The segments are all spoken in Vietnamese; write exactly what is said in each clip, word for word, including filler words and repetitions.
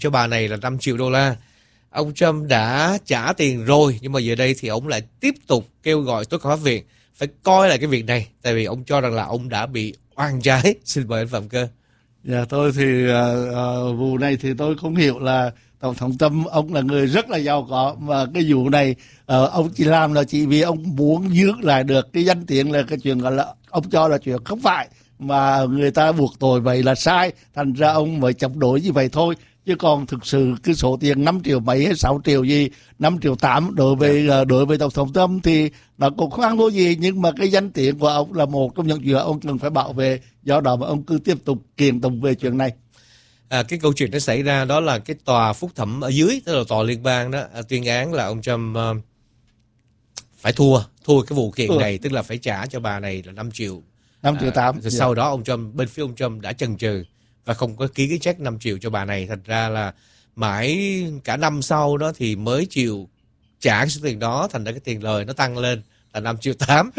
cho bà này là năm triệu đô la. Ông Trump đã trả tiền rồi, nhưng mà giờ đây thì ông lại tiếp tục kêu gọi tối cao pháp viện phải coi lại cái việc này, tại vì ông cho rằng là ông đã bị oan trái. Xin mời anh Phạm Cơ. Dạ, tôi thì uh, uh, vụ này thì tôi không hiểu là Tổng thống Trump ông là người rất là giàu có, mà cái vụ này uh, ông chỉ làm là chỉ vì ông muốn giữ lại được cái danh tiếng, là cái chuyện gọi là ông cho là chuyện không phải, mà người ta buộc tội vậy là sai, thành ra ông mới chống đối như vậy thôi. Chứ còn thực sự cái số tiền năm triệu mấy hay sáu triệu gì, năm triệu tám đối với yeah. đối với Tổng thống Trump thì nó cũng không ăn thua gì, nhưng mà cái danh tiếng của ông là một trong những chuyện ông cần phải bảo vệ, do đó mà ông cứ tiếp tục kiện tụng về chuyện này. À, cái câu chuyện nó xảy ra đó là cái tòa phúc thẩm ở dưới, tức là tòa liên bang đó, tuyên án là ông Trump uh, phải thua, thua cái vụ kiện ừ. này, tức là phải trả cho bà này là năm triệu. năm triệu tám. À, sau yeah. đó ông Trump, bên phía ông Trump đã chần chừ và không có ký cái check năm triệu cho bà này. Thành ra là mãi cả năm sau đó thì mới chịu trả số tiền đó, thành ra cái tiền lời nó tăng lên là năm triệu tám.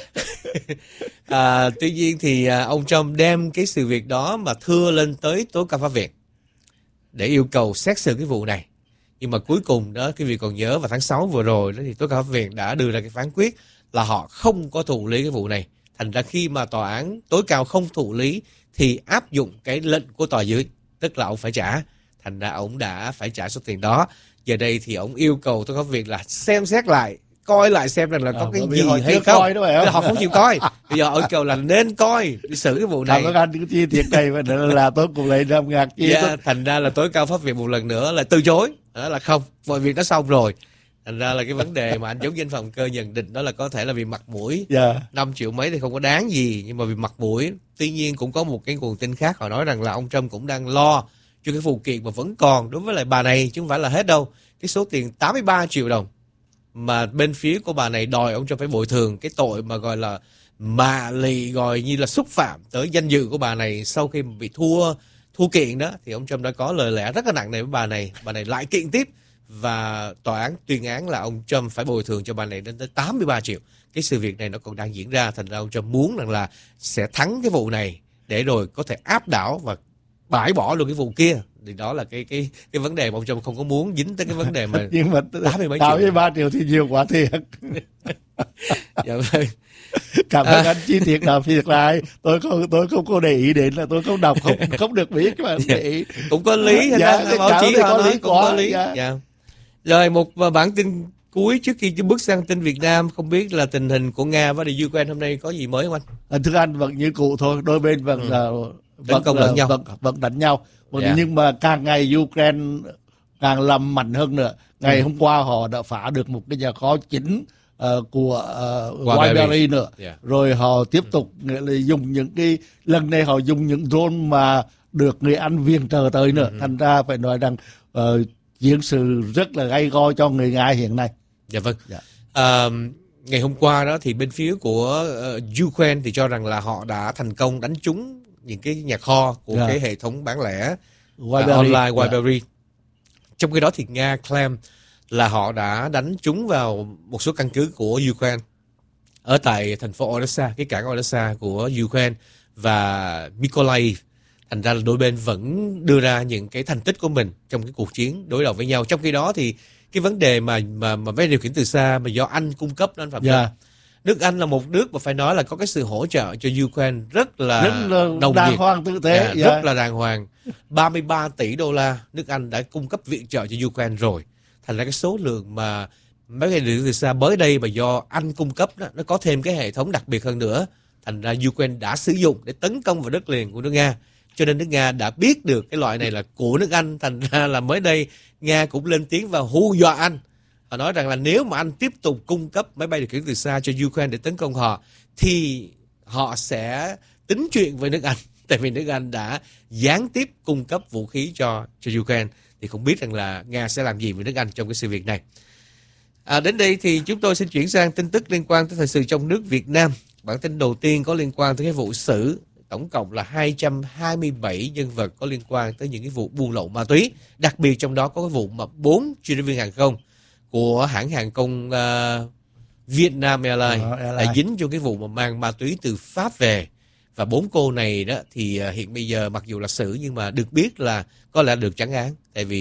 à, tuy nhiên thì à, ông Trump đem cái sự việc đó mà thưa lên tới tối cao pháp viện để yêu cầu xét xử cái vụ này. Nhưng mà cuối cùng đó, quý vị còn nhớ vào tháng sáu vừa rồi đó, thì tối cao pháp viện đã đưa ra cái phán quyết là họ không có thụ lý cái vụ này. Thành ra khi mà tòa án tối cao không thụ lý thì áp dụng cái lệnh của tòa dưới, tức là ông phải trả. Thành ra ông đã phải trả số tiền đó. Giờ đây thì ông yêu cầu tối cao pháp viện là xem xét lại, coi lại xem rằng là có à, cái gì hay không. Coi đó, họ không chịu coi. Bây giờ ông cầu là nên coi, đi xử cái vụ này. Không có anh cái chi tiết này mà là tôi cũng lấy năm ngạc chi. Yeah, thành ra là tối cao pháp viện một lần nữa là từ chối, đó là không, mọi việc nó xong rồi. Thành ra là cái vấn đề mà anh giống như anh Phạm Cơ nhận định đó là có thể là vì mặt mũi. Yeah. năm triệu mấy thì không có đáng gì, nhưng mà vì mặt mũi. Tuy nhiên cũng có một cái nguồn tin khác, họ nói rằng là ông Trump cũng đang lo cho cái vụ kiện mà vẫn còn đối với lại bà này, chứ không phải là hết đâu. Cái số tiền tám mươi ba triệu đồng mà bên phía của bà này đòi ông Trump phải bồi thường, cái tội mà gọi là mạ lì, gọi như là xúc phạm tới danh dự của bà này sau khi bị thua thua kiện đó, thì ông Trump đã có lời lẽ rất là nặng nề với bà này. Bà này lại kiện tiếp và tòa án tuyên án là ông Trump phải bồi thường cho bà này đến tới tám mươi ba triệu. Cái sự việc này nó còn đang diễn ra, thành ra ông Trump muốn rằng là sẽ thắng cái vụ này để rồi có thể áp đảo và bãi bỏ luôn cái vụ kia. Thì đó là cái cái cái vấn đề mà ông Trump không có muốn dính tới cái vấn đề mà nhưng mà tám mươi ba triệu thì nhiều quá thiệt. Dạ vâng. Cảm ơn à. anh chi tiết nào thiệt lại. Tôi không tôi không có để ý đến, là tôi không đọc, không không được biết mà để ý. Cũng có lý, dạ, báo chí có nói lý cũng có lý. Dạ. Dạ. Rồi một bản tin cuối trước khi bước sang tin Việt Nam, không biết là tình hình của Nga với Ukraine hôm nay có gì mới không anh? À, thưa anh, vẫn như cũ thôi, đôi bên vẫn ừ. tấn công lẫn nhau, vẫn, vẫn đánh nhau. Yeah. Nhưng mà càng ngày Ukraine càng làm mạnh hơn nữa. Ngày yeah. hôm qua họ đã phá được một cái nhà kho chính uh, của uh, Wiberry nữa. Yeah. Rồi họ tiếp tục mm. dùng những cái lần này họ dùng những drone mà được người Anh viện trợ tới nữa. Mm-hmm. Thành ra phải nói rằng uh, chiến sự rất là gay go cho người Nga hiện nay. Dạ vâng. Yeah. Uh, ngày hôm qua đó thì bên phía của uh, Ukraine thì cho rằng là họ đã thành công đánh trúng những cái nhà kho của yeah. cái hệ thống bán lẻ uh, online Wiberry. Yeah. Trong khi đó thì Nga claim là họ đã đánh trúng vào một số căn cứ của Ukraine ở tại thành phố Odessa, cái cảng Odessa của Ukraine và Mykolaiv. Thành ra là đôi bên vẫn đưa ra những cái thành tích của mình trong cái cuộc chiến đối đầu với nhau. Trong khi đó thì cái vấn đề mà mà mà máy điều khiển từ xa mà do Anh cung cấp đó anh Phạm Nhân. Yeah. Nước Anh là một nước mà phải nói là có cái sự hỗ trợ cho Ukraine rất là, rất là đồng đàng hoàng tư thế, à, yeah. rất là đàng hoàng. ba mươi ba tỷ đô la nước Anh đã cung cấp viện trợ cho Ukraine rồi. Thành ra cái số lượng mà máy bay điều khiển từ xa mới đây mà do Anh cung cấp đó, nó có thêm cái hệ thống đặc biệt hơn nữa. Thành ra Ukraine đã sử dụng để tấn công vào đất liền của nước Nga. Cho nên nước Nga đã biết được cái loại này là của nước Anh. Thành ra là mới đây Nga cũng lên tiếng và hù dọa Anh. Họ nói rằng là nếu mà Anh tiếp tục cung cấp máy bay điều khiển từ xa cho Ukraine để tấn công họ thì họ sẽ tính chuyện với nước Anh. Tại vì nước Anh đã gián tiếp cung cấp vũ khí cho, cho Ukraine. Thì không biết rằng là Nga sẽ làm gì với nước Anh trong cái sự việc này. À, đến đây thì chúng tôi xin chuyển sang tin tức liên quan tới thời sự trong nước Việt Nam. Bản tin đầu tiên có liên quan tới cái vụ xử. Tổng cộng là hai trăm hai mươi bảy nhân vật có liên quan tới những cái vụ buôn lậu ma túy. Đặc biệt trong đó có cái vụ mà bốn chuyên viên hàng không của hãng hàng không uh, Vietnam Airlines uh, đã dính cho cái vụ mà mang ma túy từ Pháp về. Và bốn cô này đó thì uh, hiện bây giờ mặc dù là xử nhưng mà được biết là có lẽ được trắng án. Tại vì